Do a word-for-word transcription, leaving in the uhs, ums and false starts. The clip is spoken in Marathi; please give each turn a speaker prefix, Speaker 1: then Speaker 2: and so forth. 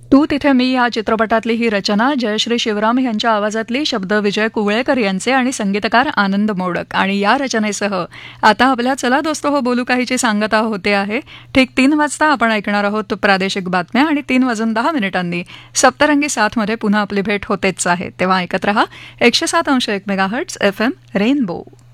Speaker 1: तू तिथे मी या चित्रपटातली ही रचना जयश्री शिवराम यांच्या आवाजातली शब्द विजय कुवळेकर यांचे आणि संगीतकार आनंद मोडक. आणि या रचनेसह आता आपल्या चला दोस्तो हो बोलू काहीची सांगता होते आहे. ठीक तीन वाजता आपण ऐकणार आहोत प्रादेशिक बातम्या आणि तीन वाजून दहा मिनिटांनी सप्तरंगी सातमध्ये पुन्हा आपली भेट होतेच आहे. तेव्हा ऐकत रहा एकशे सात अंश एक मेगाहर्ट्स एफ एम रेनबो.